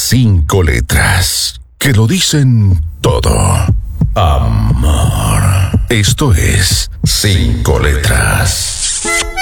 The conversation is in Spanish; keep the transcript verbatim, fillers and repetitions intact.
cinco letras que lo dicen todo. Amor. Esto es Cinco Letras.